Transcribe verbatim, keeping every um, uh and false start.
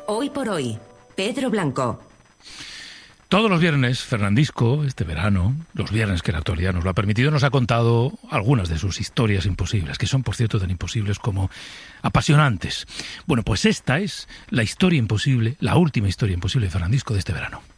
Hoy por hoy, Pedro Blanco. Todos los viernes, Fernandisco, este verano, los viernes que la actualidad nos lo ha permitido, nos ha contado algunas de sus historias imposibles, que son, por cierto, tan imposibles como apasionantes. Bueno, pues esta es la historia imposible, la última historia imposible de Fernandisco de este verano.